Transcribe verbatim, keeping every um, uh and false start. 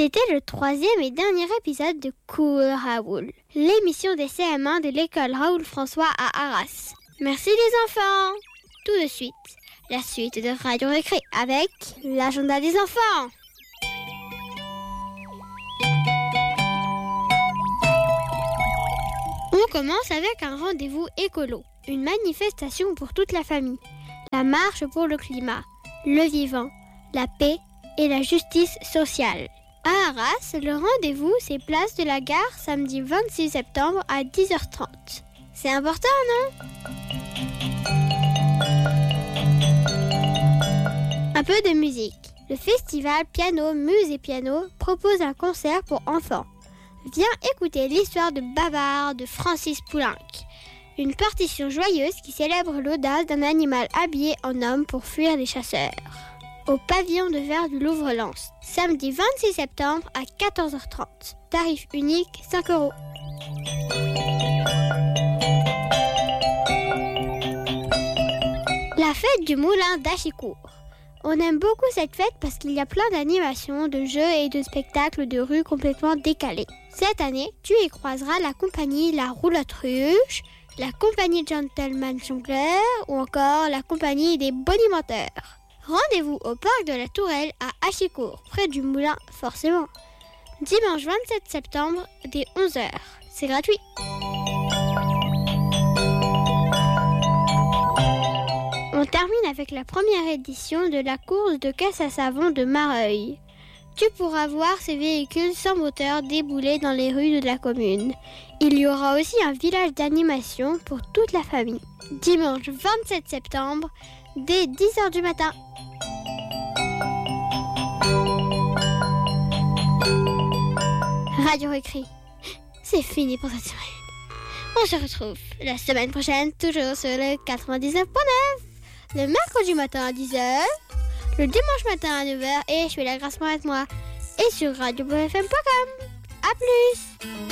C'était le troisième et dernier épisode de Cool Raoul, l'émission des C M un de l'école Raoul François à Arras. Merci les enfants. Tout de suite, la suite de Radio Récré avec l'agenda des enfants. On commence avec un rendez-vous écolo, une manifestation pour toute la famille, la marche pour le climat, le vivant, la paix et la justice sociale. À Arras, le rendez-vous, c'est place de la gare samedi vingt-six septembre à dix heures trente. C'est important, non ? Un peu de musique. Le festival Piano, Muse et Piano propose un concert pour enfants. Viens écouter l'histoire de Bavard de Francis Poulenc. Une partition joyeuse qui célèbre l'audace d'un animal habillé en homme pour fuir les chasseurs. Au pavillon de verre du Louvre-Lens, samedi vingt-six septembre à quatorze heures trente. Tarif unique cinq euros. La fête du moulin d'Achicourt. On aime beaucoup cette fête parce qu'il y a plein d'animations, de jeux et de spectacles de rue complètement décalés. Cette année, tu y croiseras la compagnie La Roulotte Ruche, la compagnie Gentleman Jongleur ou encore la compagnie des Bonimenteurs. Rendez-vous au parc de la Tourelle à Achicourt, près du moulin forcément. Dimanche vingt-sept septembre, dès onze heures. C'est gratuit. On termine avec la première édition de la course de caisse à savon de Mareuil. Tu pourras voir ces véhicules sans moteur débouler dans les rues de la commune. Il y aura aussi un village d'animation pour toute la famille. Dimanche vingt-sept septembre, dès dix heures du matin. Radio Récré, c'est fini pour cette semaine. On se retrouve la semaine prochaine, toujours sur le quatre-vingt-dix-neuf point neuf. Le mercredi matin à dix heures, le dimanche matin à neuf heures et je fais la grâce avec moi. Et sur radio point f m point com. A plus.